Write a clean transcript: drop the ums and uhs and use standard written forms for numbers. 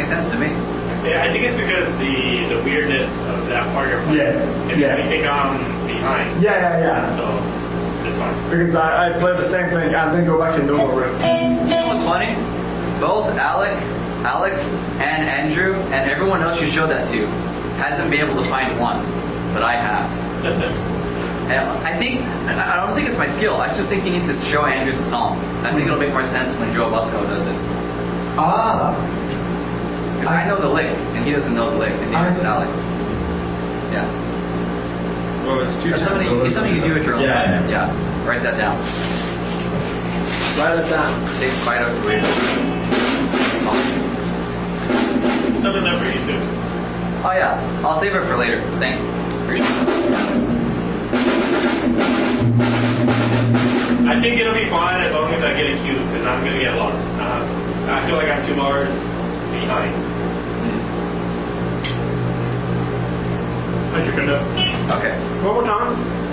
makes sense to me. Yeah, I think it's because the weirdness of that part you're playing. Yeah. It makes me think I'm behind. Yeah. So it's fine. Because I played the same thing and then go back to normal riff. You know what's funny? Both Alex, and Andrew, and everyone else you showed that to hasn't been able to find one, but I have. And I don't think it's my skill. I just think you need to show Andrew the song. I think it'll make more sense when Joe Busco does it. Because I know the lick, and he doesn't know the lick, and neither does Alex. Yeah. Well, it's It's something you do at your own time. Yeah. Write that down. Write it down. Take spite out of the way. Something there for you too. Oh yeah, I'll save it for later. Thanks. Appreciate it. I think it'll be fine as long as I get a cue, because I'm going to get lost. I feel like I'm too large behind. I took a note. Okay. One more time.